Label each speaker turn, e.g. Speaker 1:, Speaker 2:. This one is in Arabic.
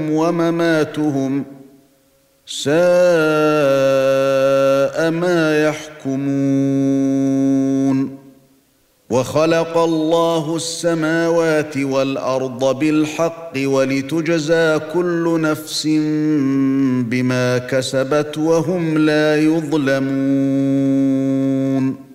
Speaker 1: ومماتهم ساء ما يحكمون وخلق الله السماوات والارض بالحق ولتجزى كل نفس بما كسبت وهم لا يظلمون